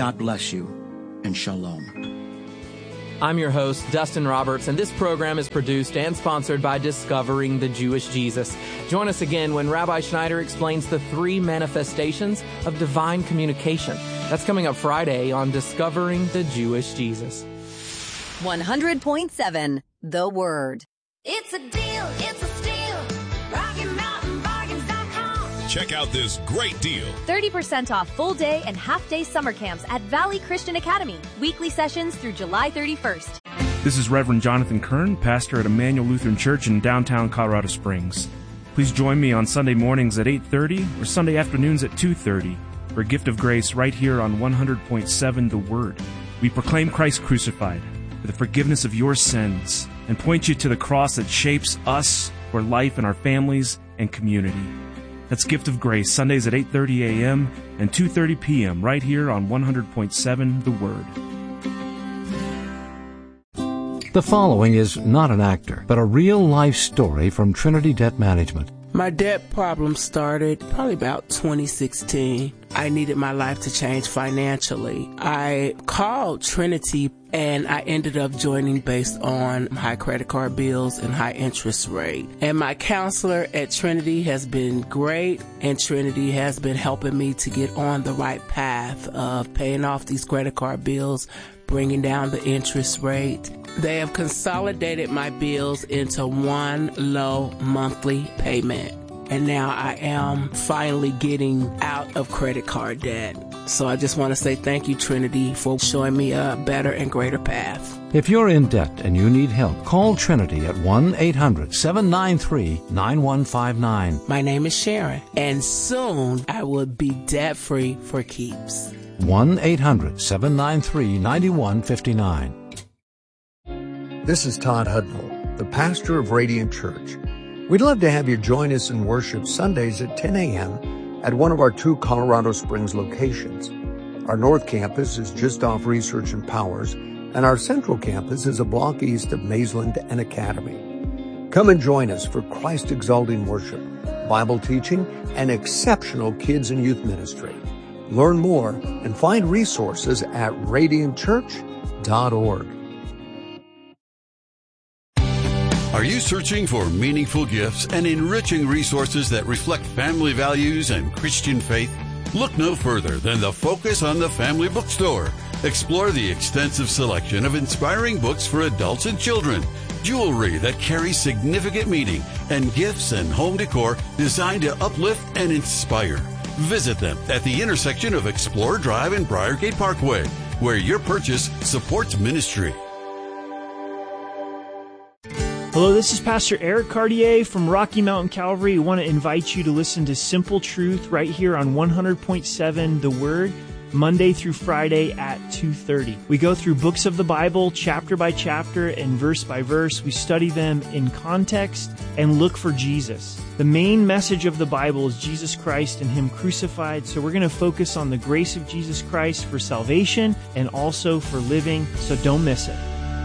God bless you, and shalom. I'm your host, Dustin Roberts, and this program is produced and sponsored by Discovering the Jewish Jesus. Join us again when Rabbi Schneider explains the 3 manifestations of divine communication. That's coming up Friday on Discovering the Jewish Jesus. 100.7 The Word. It's a deal, it's a steal. RockyMountainBargains.com. Check out this great deal. 30% off full day and half day summer camps at Valley Christian Academy. Weekly sessions through July 31st. This is Reverend Jonathan Kern, pastor at Emmanuel Lutheran Church in downtown Colorado Springs. Please join me on Sunday mornings at 8:30 or Sunday afternoons at 2:30 for a gift of grace right here on 100.7 The Word. We proclaim Christ crucified for the forgiveness of your sins and point you to the cross that shapes us for life in our families and community. That's Gift of Grace, Sundays at 8:30 a.m. and 2:30 p.m. right here on 100.7 The Word. The following is not an actor, but a real-life story from Trinity Debt Management. My debt problem started probably about 2016. I needed my life to change financially. I called Trinity and I ended up joining based on high credit card bills and high interest rate. And my counselor at Trinity has been great, and Trinity has been helping me to get on the right path of paying off these credit card bills, bringing down the interest rate. They have consolidated my bills into one low monthly payment. And now I am finally getting out of credit card debt. So I just want to say thank you, Trinity, for showing me a better and greater path. If you're in debt and you need help, call Trinity at 1-800-793-9159. My name is Sharon, and soon I will be debt-free for keeps. 1-800-793-9159. This is Todd Hudnall, the pastor of Radiant Church. We'd love to have you join us in worship Sundays at 10 a.m. at one of our 2 Colorado Springs locations. Our North Campus is just off Research and Powers, and our Central Campus is a block east of Mazeland and Academy. Come and join us for Christ-exalting worship, Bible teaching, and exceptional kids and youth ministry. Learn more and find resources at radiantchurch.org. Are you searching for meaningful gifts and enriching resources that reflect family values and Christian faith? Look no further than the Focus on the Family Bookstore. Explore the extensive selection of inspiring books for adults and children, jewelry that carries significant meaning, and gifts and home decor designed to uplift and inspire. Visit them at the intersection of Explorer Drive and Briargate Parkway, where your purchase supports ministry. Hello, this is Pastor Eric Cartier from Rocky Mountain Calvary. We want to invite you to listen to Simple Truth right here on 100.7 The Word, Monday through Friday at 2:30. We go through books of the Bible, chapter by chapter and verse by verse. We study them in context and look for Jesus. The main message of the Bible is Jesus Christ and Him crucified, so we're going to focus on the grace of Jesus Christ for salvation and also for living, so don't miss it.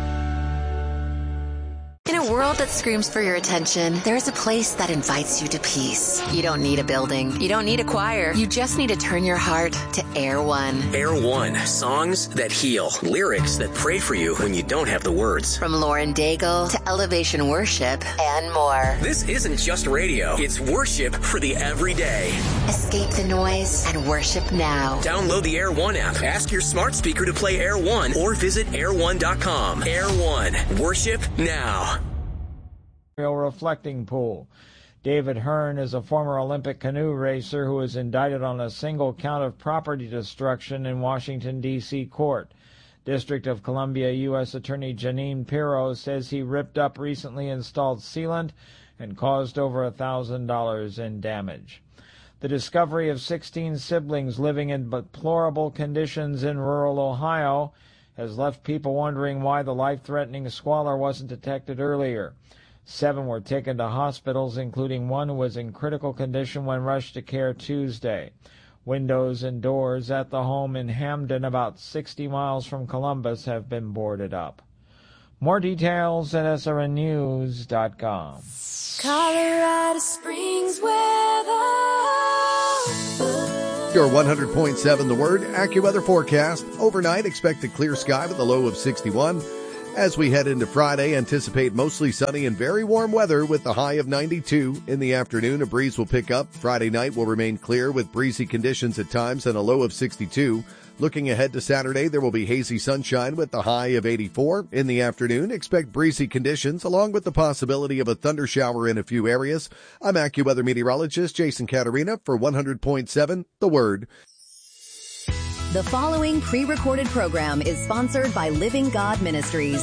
In a world that screams for your attention, there's a place that invites you to peace. You don't need a building. You don't need a choir. You just need to turn your heart to Air One. Air One. Songs that heal. Lyrics that pray for you when you don't have the words. From Lauren Daigle to Elevation Worship and more. This isn't just radio. It's worship for the everyday. Escape the noise and worship now. Download the Air One app. Ask your smart speaker to play Air One or visit air1.com. Air One. Worship now. Reflecting pool. David Hearn is a former Olympic canoe racer who was indicted on a single count of property destruction in Washington, D.C. court. District of Columbia U.S. Attorney Janine Pirro says he ripped up recently installed sealant and caused over $1,000 in damage. The discovery of 16 siblings living in deplorable conditions in rural Ohio has left people wondering why the life-threatening squalor wasn't detected earlier. 7 were taken to hospitals, including one who was in critical condition when rushed to care Tuesday. Windows and doors at the home in Hamden, about 60 miles from Columbus, have been boarded up. More details at srnnews.com. Colorado Springs weather. Your 100.7 The Word AccuWeather forecast. Overnight, expect a clear sky with a low of 61. As we head into Friday, anticipate mostly sunny and very warm weather with the high of 92. In the afternoon, a breeze will pick up. Friday night will remain clear with breezy conditions at times and a low of 62. Looking ahead to Saturday, there will be hazy sunshine with the high of 84. In the afternoon, expect breezy conditions along with the possibility of a thunder shower in a few areas. I'm AccuWeather meteorologist Jason Caterina for 100.7 The Word. The following pre-recorded program is sponsored by Living God Ministries.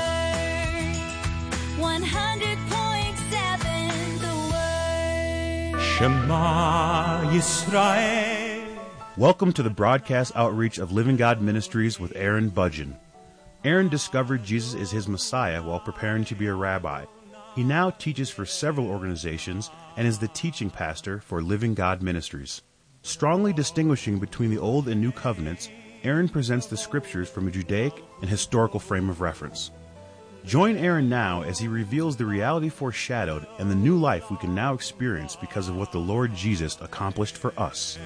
100.7 The Word. Shema Yisrael. Welcome to the broadcast outreach of Living God Ministries with Aaron Budgeon. Aaron discovered Jesus is his Messiah while preparing to be a rabbi. He now teaches for several organizations and is the teaching pastor for Living God Ministries. Strongly distinguishing between the Old and New Covenants, Aaron presents the Scriptures from a Judaic and historical frame of reference. Join Aaron now as he reveals the reality foreshadowed and the new life we can now experience because of what the Lord Jesus accomplished for us.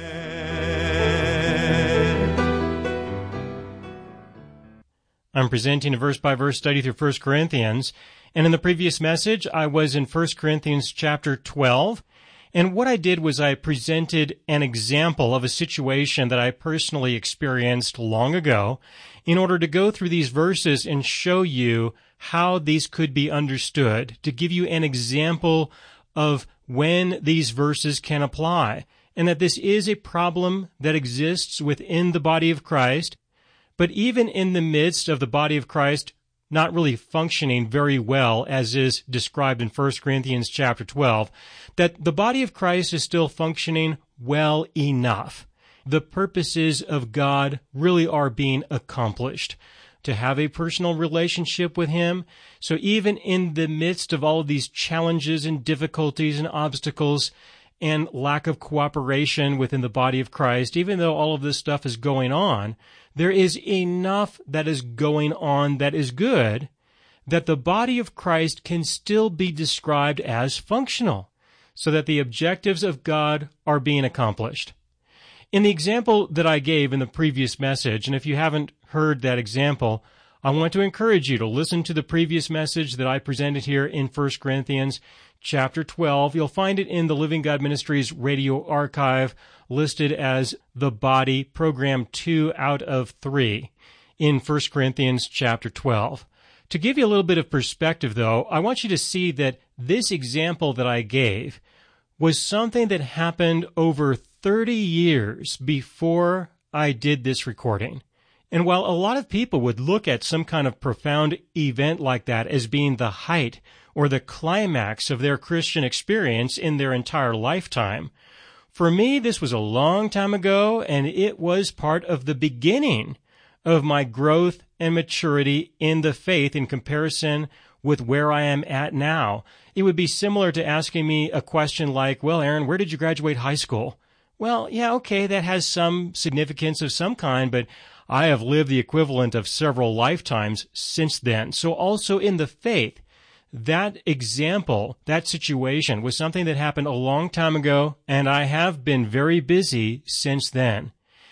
I'm presenting a verse-by-verse study through 1 Corinthians, and in the previous message, I was in 1 Corinthians chapter 12, and what I did was I presented an example of a situation that I personally experienced long ago in order to go through these verses and show you how these could be understood, to give you an example of when these verses can apply, and that this is a problem that exists within the body of Christ. But even in the midst of the body of Christ not really functioning very well, as is described in 1 Corinthians chapter 12, that the body of Christ is still functioning well enough. The purposes of God really are being accomplished. To have a personal relationship with Him. So even in the midst of all of these challenges and difficulties and obstacles and lack of cooperation within the body of Christ, even though all of this stuff is going on, there is enough that is going on that is good, that the body of Christ can still be described as functional, so that the objectives of God are being accomplished. In the example that I gave in the previous message, and if you haven't heard that example, I want to encourage you to listen to the previous message that I presented here in 1 Corinthians chapter 12. You'll find it in the Living God Ministries radio archive, listed as The Body, Program 2 out of 3 in 1 Corinthians chapter 12. To give you a little bit of perspective, though, I want you to see that this example that I gave was something that happened over 30 years before I did this recording. And while a lot of people would look at some kind of profound event like that as being the height or the climax of their Christian experience in their entire lifetime, for me, this was a long time ago, and it was part of the beginning of my growth and maturity in the faith in comparison with where I am at now. It would be similar to asking me a question like, well, Aaron, where did you graduate high school? Well, yeah, okay, that has some significance of some kind, but I have lived the equivalent of several lifetimes since then. So also in the faith, that example, that situation was something that happened a long time ago, and I have been very busy since then.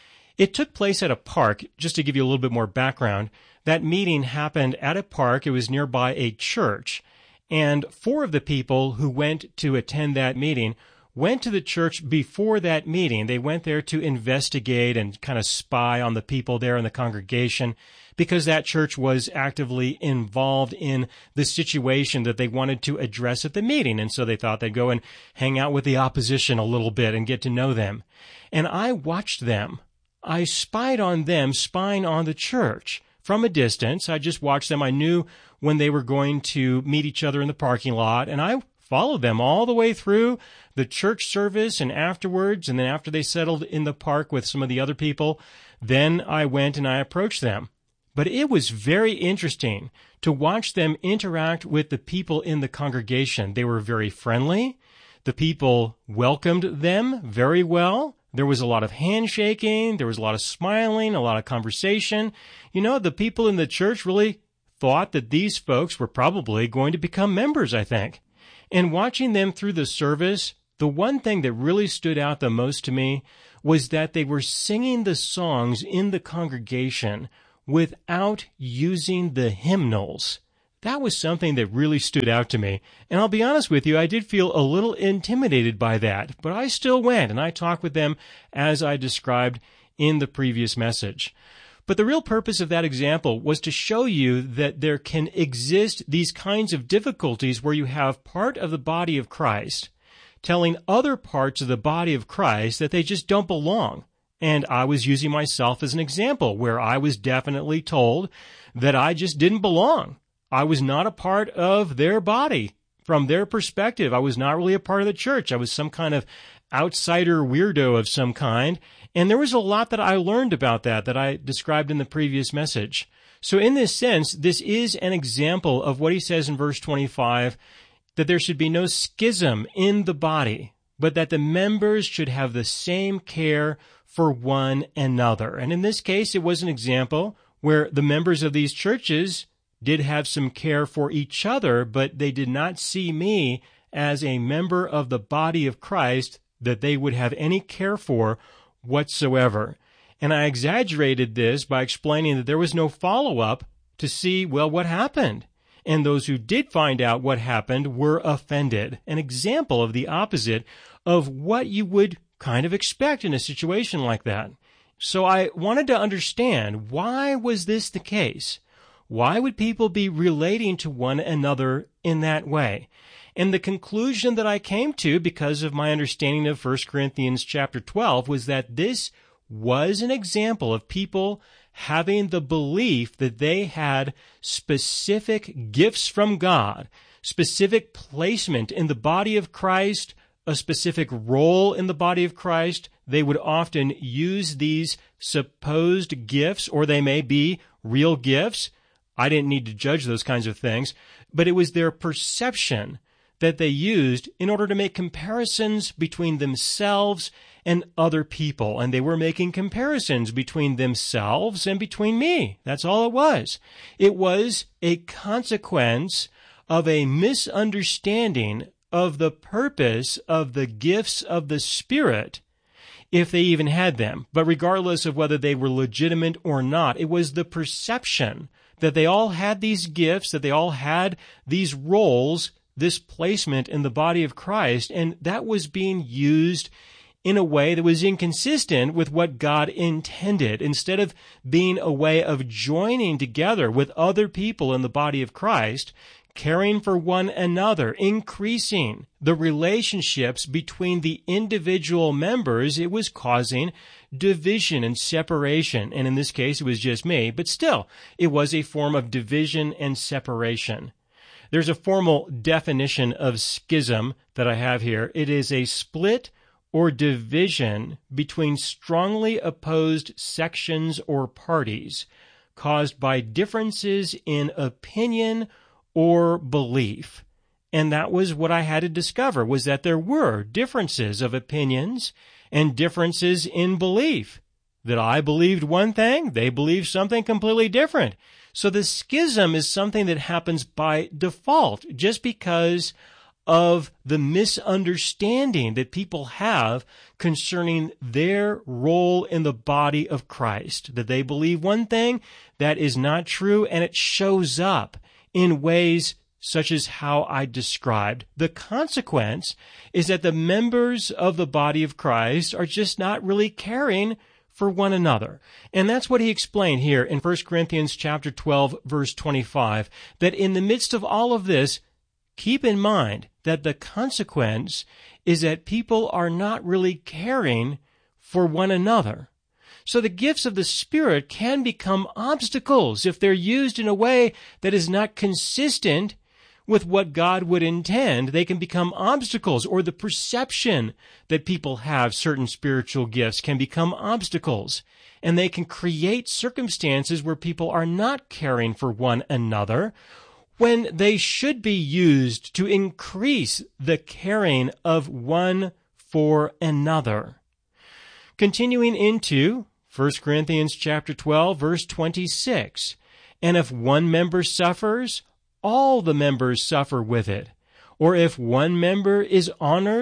It took place at a park. Just to give you a little bit more background, that meeting happened at a park. It was nearby a church, and 4 of the people who went to attend that meeting went to the church before that meeting. They went there to investigate and kind of spy on the people there in the congregation, because that church was actively involved in the situation that they wanted to address at the meeting. And so they thought they'd go and hang out with the opposition a little bit and get to know them. And I watched them. I spied on them, spying on the church from a distance. I just watched them. I knew when they were going to meet each other in the parking lot, and I followed them all the way through the church service and afterwards. And then after they settled in the park with some of the other people, then I went and I approached them. But it was very interesting to watch them interact with the people in the congregation. They were very friendly. The people welcomed them very well. There was a lot of handshaking. There was a lot of smiling, a lot of conversation. You know, the people in the church really thought that these folks were probably going to become members, I think. And watching them through the service, the one thing that really stood out the most to me was that they were singing the songs in the congregation without using the hymnals. That was something that really stood out to me. And I'll be honest with you, I did feel a little intimidated by that, but I still went and I talked with them as I described in the previous message. But the real purpose of that example was to show you that there can exist these kinds of difficulties where you have part of the body of Christ telling other parts of the body of Christ that they just don't belong. And I was using myself as an example where I was definitely told that I just didn't belong. I was not a part of their body. From their perspective, I was not really a part of the church. I was some kind of outsider weirdo of some kind. And there was a lot that I learned about that I described in the previous message. So in this sense, this is an example of what he says in verse 25, that there should be no schism in the body, but that the members should have the same care for one another. And in this case, it was an example where the members of these churches did have some care for each other, but they did not see me as a member of the body of Christ that they would have any care for whatsoever. And I exaggerated this by explaining that there was no follow-up to see, well, what happened. And those who did find out what happened were offended. An example of the opposite of what you would kind of expect in a situation like that. So I wanted to understand, why was this the case? Why would people be relating to one another in that way? And the conclusion that I came to, because of my understanding of 1 Corinthians chapter 12, was that this was an example of people having the belief that they had specific gifts from God, specific placement in the body of Christ, a specific role in the body of Christ. They would often use these supposed gifts, or they may be real gifts. I didn't need to judge those kinds of things, but it was their perception that they used in order to make comparisons between themselves and other people. And they were making comparisons between themselves and between me. That's all it was. It was a consequence of a misunderstanding of the purpose of the gifts of the Spirit, if they even had them. But regardless of whether they were legitimate or not, it was the perception that they all had these gifts, that they all had these roles, this placement in the body of Christ, and that was being used in a way that was inconsistent with what God intended. Instead of being a way of joining together with other people in the body of Christ, caring for one another, increasing the relationships between the individual members, it was causing division and separation. And in this case, it was just me, but still, it was a form of division and separation. There's a formal definition of schism that I have here. It is a split or division between strongly opposed sections or parties caused by differences in opinion or belief. And that was what I had to discover, was that there were differences of opinions and differences in belief. That I believed one thing, they believed something completely different. So the schism is something that happens by default, just because of the misunderstanding that people have concerning their role in the body of Christ. That they believe one thing that is not true, and it shows up in ways such as how I described. The consequence is that the members of the body of Christ are just not really caring for one another. And that's what he explained here in 1 Corinthians chapter 12, verse 25, that in the midst of all of this, keep in mind that the consequence is that people are not really caring for one another. So the gifts of the Spirit can become obstacles if they're used in a way that is not consistent with what God would intend. They can become obstacles, or the perception that people have certain spiritual gifts can become obstacles. And they can create circumstances where people are not caring for one another, when they should be used to increase the caring of one for another. Continuing into 1 Corinthians chapter 12, verse 26, and if one member suffers, all the members suffer with it. Or if one member is honored,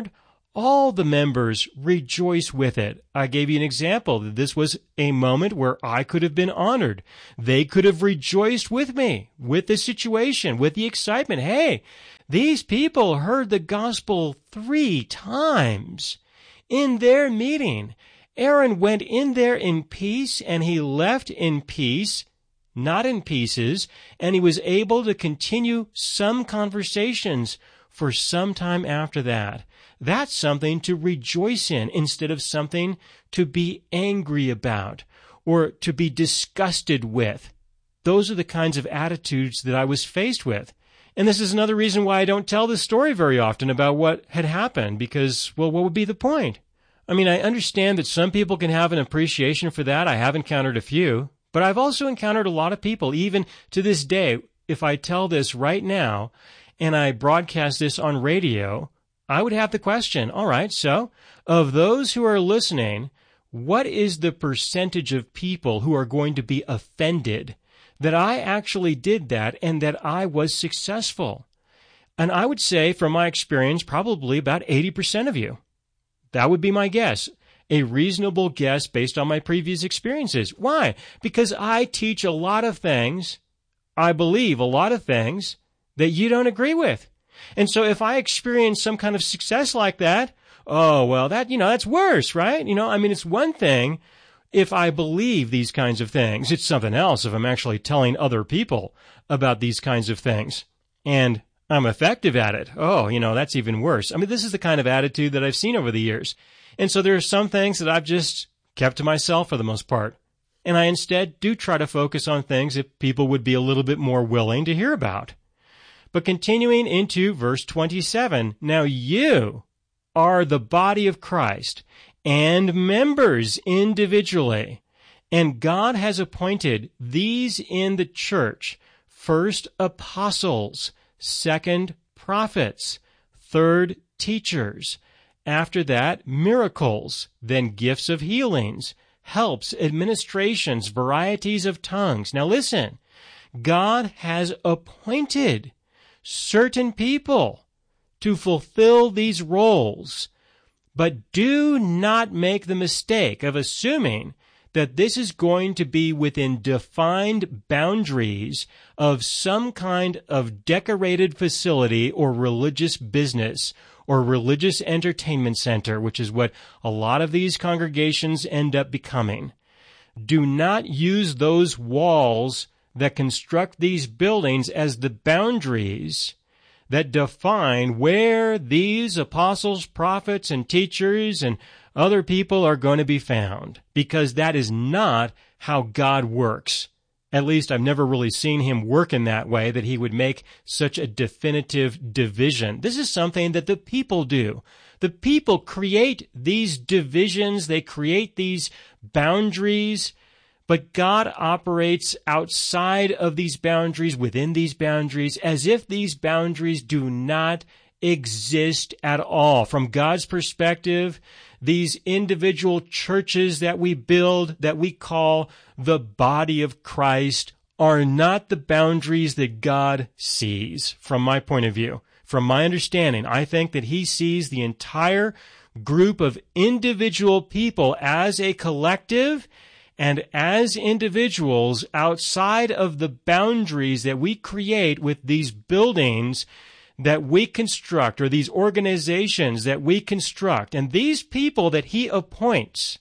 all the members rejoice with it. I gave you an example that this was a moment where I could have been honored. They could have rejoiced with me, with the situation, with the excitement. Hey, these people heard the gospel 3 times in their meeting. Aaron went in there in peace, and he left in peace, not in pieces, and he was able to continue some conversations for some time after that. That's something to rejoice in instead of something to be angry about or to be disgusted with. Those are the kinds of attitudes that I was faced with. And this is another reason why I don't tell this story very often about what had happened, because, well, what would be the point? I mean, I understand that some people can have an appreciation for that. I have encountered a few, but I've also encountered a lot of people, even to this day. If I tell this right now and I broadcast this on radio, I would have the question, all right, so of those who are listening, what is the percentage of people who are going to be offended that I actually did that and that I was successful? And I would say, from my experience, probably about 80% of you. That would be my guess, a reasonable guess based on my previous experiences. Why? Because I teach a lot of things, I believe a lot of things that you don't agree with. And so if I experience some kind of success like that, oh, well, that's worse, right? It's one thing if I believe these kinds of things. It's something else if I'm actually telling other people about these kinds of things and I'm effective at it. Oh, that's even worse. This is the kind of attitude that I've seen over the years. And so there are some things that I've just kept to myself for the most part. And I instead do try to focus on things that people would be a little bit more willing to hear about. But continuing into verse 27, now you are the body of Christ and members individually. And God has appointed these in the church, first apostles, second prophets, third teachers. After that, miracles, then gifts of healings, helps, administrations, varieties of tongues. Now listen, God has appointed certain people to fulfill these roles, but do not make the mistake of assuming that this is going to be within defined boundaries of some kind of decorated facility or religious business or religious entertainment center, which is what a lot of these congregations end up becoming. Do not use those walls that construct these buildings as the boundaries that define where these apostles, prophets, and teachers and other people are going to be found, because that is not how God works. At least I've never really seen him work in that way, that he would make such a definitive division. This is something that the people do. The people create these divisions, they create these boundaries, but God operates outside of these boundaries, within these boundaries, as if these boundaries do not exist at all. From God's perspective, these individual churches that we build, that we call the body of Christ, are not the boundaries that God sees, from my point of view. From my understanding, I think that he sees the entire group of individual people as a collective and as individuals outside of the boundaries that we create with these buildings that we construct, or these organizations that we construct. And these people that he appoints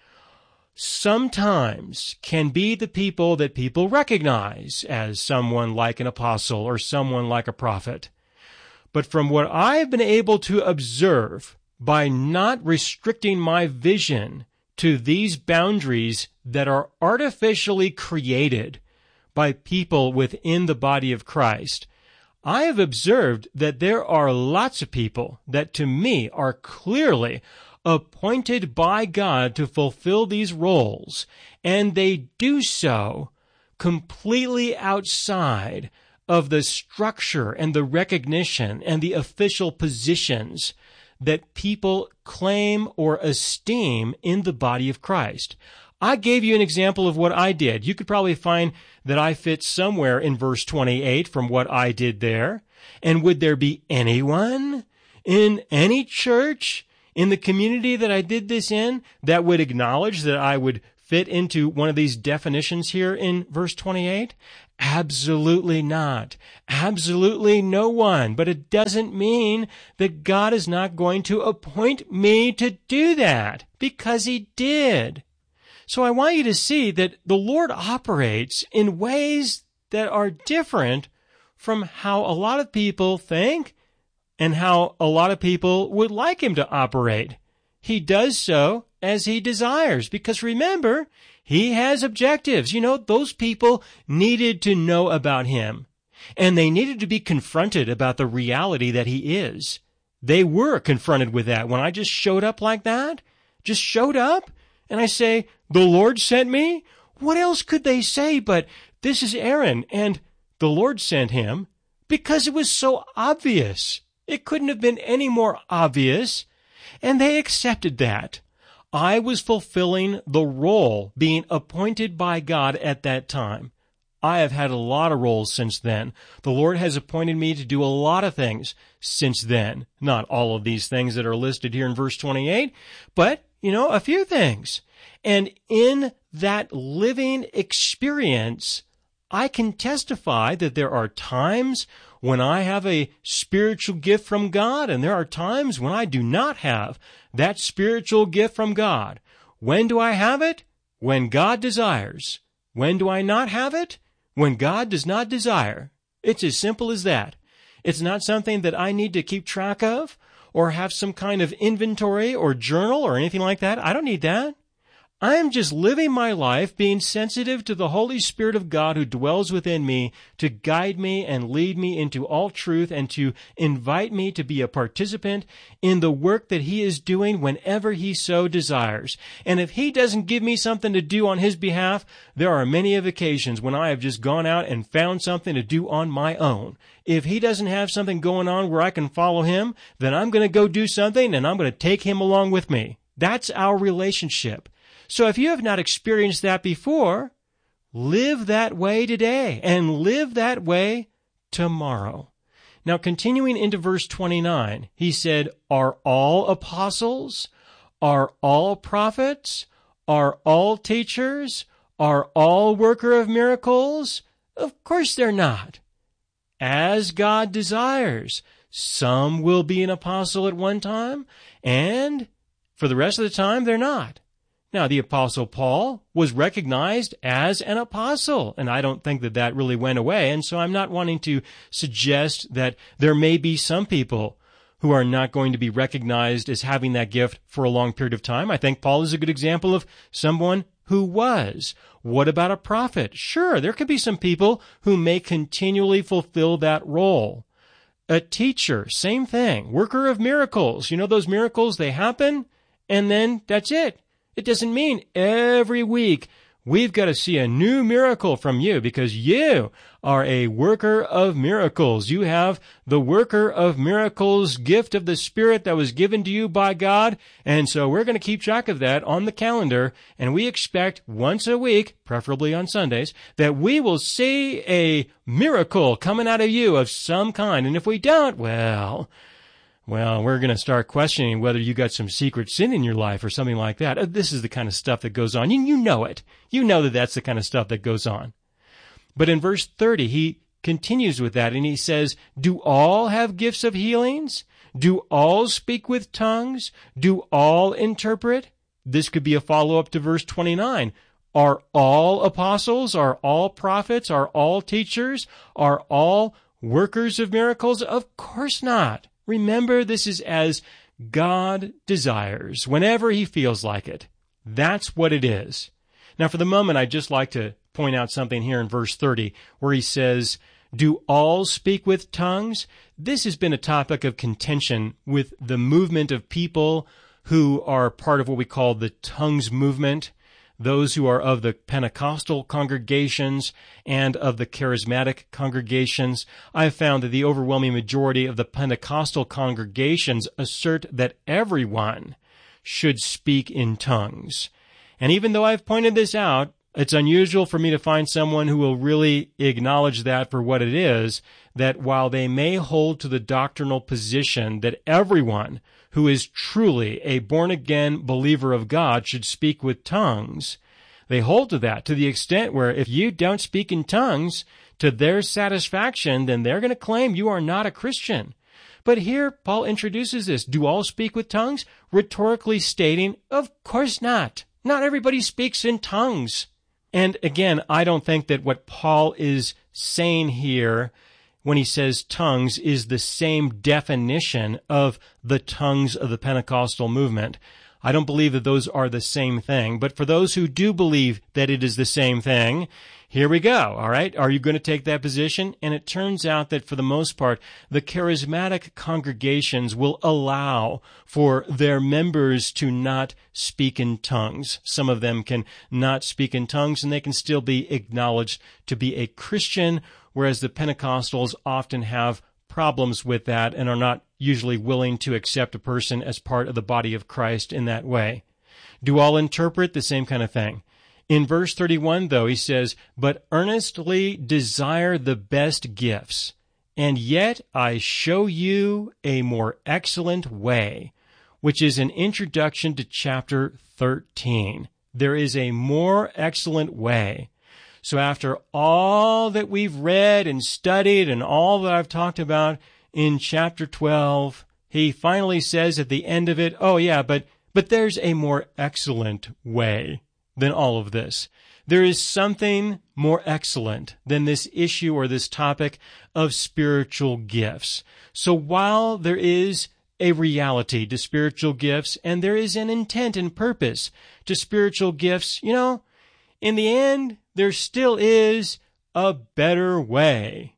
sometimes can be the people that people recognize as someone like an apostle or someone like a prophet. But from what I've been able to observe, by not restricting my vision to these boundaries that are artificially created by people within the body of Christ, I have observed that there are lots of people that to me are clearly appointed by God to fulfill these roles, and they do so completely outside of the structure and the recognition and the official positions that people claim or esteem in the body of Christ. I gave you an example of what I did. You could probably find that I fit somewhere in verse 28 from what I did there. And would there be anyone in any church, in the community that I did this in that would acknowledge that I would fit into one of these definitions here in verse 28? Absolutely not. Absolutely no one. But it doesn't mean that God is not going to appoint me to do that, because He did. So I want you to see that the Lord operates in ways that are different from how a lot of people think and how a lot of people would like Him to operate. He does so as He desires, because remember, He has objectives. Those people needed to know about Him, and they needed to be confronted about the reality that He is. They were confronted with that when I just showed up like that, just showed up, and I say, the Lord sent me? What else could they say but, this is Aaron, and the Lord sent him? Because it was so obvious. It couldn't have been any more obvious. And they accepted that. I was fulfilling the role being appointed by God at that time. I have had a lot of roles since then. The Lord has appointed me to do a lot of things since then. Not all of these things that are listed here in verse 28, but, a few things. And in that living experience, I can testify that there are times when I have a spiritual gift from God, and there are times when I do not have that spiritual gift from God. When do I have it? When God desires. When do I not have it? When God does not desire. It's as simple as that. It's not something that I need to keep track of or have some kind of inventory or journal or anything like that. I don't need that. I am just living my life being sensitive to the Holy Spirit of God who dwells within me to guide me and lead me into all truth and to invite me to be a participant in the work that He is doing whenever He so desires. And if He doesn't give me something to do on His behalf, there are many of occasions when I have just gone out and found something to do on my own. If He doesn't have something going on where I can follow Him, then I'm going to go do something and I'm going to take Him along with me. That's our relationship. So if you have not experienced that before, live that way today and live that way tomorrow. Now, continuing into verse 29, he said, are all apostles? Are all prophets? Are all teachers? Are all worker of miracles? Of course they're not. As God desires, some will be an apostle at one time, and for the rest of the time, they're not. Now, the Apostle Paul was recognized as an apostle, and I don't think that really went away, and so I'm not wanting to suggest that there may be some people who are not going to be recognized as having that gift for a long period of time. I think Paul is a good example of someone who was. What about a prophet? Sure, there could be some people who may continually fulfill that role. A teacher, same thing. Worker of miracles. Those miracles, they happen, and then that's it. It doesn't mean every week we've got to see a new miracle from you because you are a worker of miracles. You have the worker of miracles gift of the Spirit that was given to you by God. And so we're going to keep track of that on the calendar. And we expect once a week, preferably on Sundays, that we will see a miracle coming out of you of some kind. And if we don't, well, we're going to start questioning whether you got some secret sin in your life or something like that. This is the kind of stuff that goes on. You know it. You know that that's the kind of stuff that goes on. But in verse 30, he continues with that, and he says, do all have gifts of healings? Do all speak with tongues? Do all interpret? This could be a follow-up to verse 29. Are all apostles? Are all prophets? Are all teachers? Are all workers of miracles? Of course not. Remember, this is as God desires, whenever He feels like it. That's what it is. Now, for the moment, I'd just like to point out something here in verse 30, where he says, do all speak with tongues? This has been a topic of contention with the movement of people who are part of what we call the tongues movement, those who are of the Pentecostal congregations and of the charismatic congregations. I have found that the overwhelming majority of the Pentecostal congregations assert that everyone should speak in tongues. And even though I've pointed this out It's unusual for me to find someone who will really acknowledge that for what it is, that while they may hold to the doctrinal position that everyone who is truly a born-again believer of God should speak with tongues, they hold to that to the extent where if you don't speak in tongues to their satisfaction, then they're going to claim you are not a Christian. But here, Paul introduces this. Do all speak with tongues? Rhetorically stating, of course not. Not everybody speaks in tongues. And again, I don't think that what Paul is saying here when he says tongues is the same definition of the tongues of the Pentecostal movement. I don't believe that those are the same thing. But for those who do believe that it is the same thing, here we go, all right? Are you going to take that position? And it turns out that for the most part, the charismatic congregations will allow for their members to not speak in tongues. Some of them can not speak in tongues, and they can still be acknowledged to be a Christian, whereas the Pentecostals often have problems with that and are not usually willing to accept a person as part of the body of Christ in that way. Do all interpret? The same kind of thing. In verse 31, though, he says, "But earnestly desire the best gifts, and yet I show you a more excellent way," which is an introduction to chapter 13. There is a more excellent way. So after all that we've read and studied and all that I've talked about in chapter 12, he finally says at the end of it, oh yeah, but there's a more excellent way than all of this. There is something more excellent than this issue or this topic of spiritual gifts. So while there is a reality to spiritual gifts and there is an intent and purpose to spiritual gifts, in the end, there still is a better way.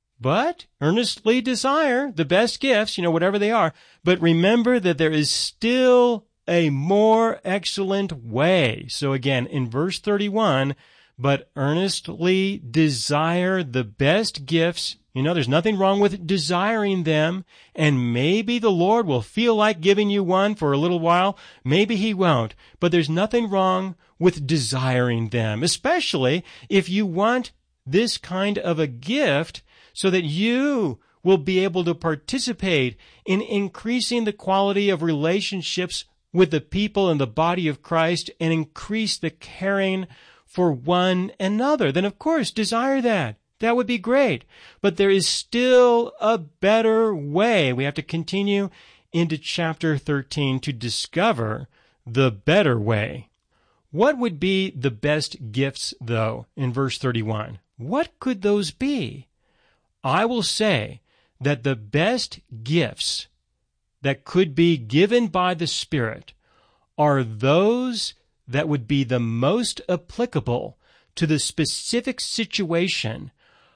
But earnestly desire the best gifts, whatever they are. But remember that there is still a more excellent way. So again, in verse 31, but earnestly desire the best gifts. There's nothing wrong with desiring them, and maybe the Lord will feel like giving you one for a little while. Maybe he won't, but there's nothing wrong with desiring them, especially if you want this kind of a gift so that you will be able to participate in increasing the quality of relationships with the people in the body of Christ and increase the caring for one another. Then, of course, desire that. That would be great. But there is still a better way. We have to continue into chapter 13 to discover the better way. What would be the best gifts, though, in verse 31? What could those be? I will say that the best gifts that could be given by the Spirit are those that would be the most applicable to the specific situation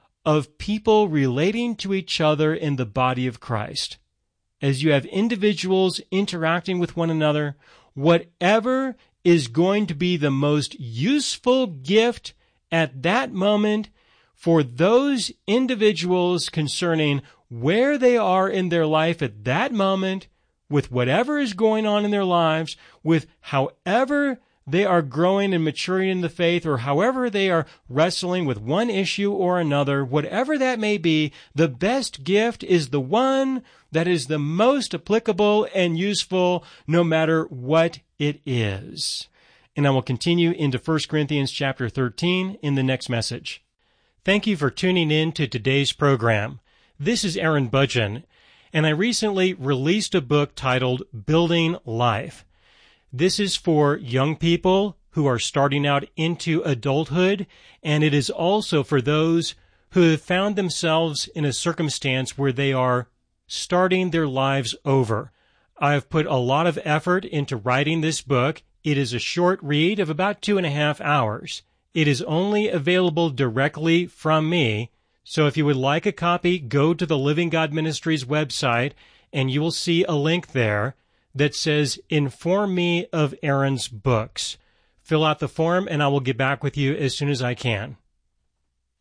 of people relating to each other in the body of Christ. As you have individuals interacting with one another, whatever is going to be the most useful gift at that moment for those individuals concerning where they are in their life at that moment, with whatever is going on in their lives, with however they are growing and maturing in the faith, or however they are wrestling with one issue or another, whatever that may be, the best gift is the one that is the most applicable and useful no matter what it is. And I will continue into 1 Corinthians chapter 13 in the next message. Thank you for tuning in to today's program. This is Aaron Budgen, and I recently released a book titled Building Life. This is for young people who are starting out into adulthood, and it is also for those who have found themselves in a circumstance where they are starting their lives over. I have put a lot of effort into writing this book. It is a short read of about 2.5 hours. It is only available directly from me, so if you would like a copy, go to the Living God Ministries website, and you will see a link there that says, "Inform me of Aaron's books." Fill out the form, and I will get back with you as soon as I can.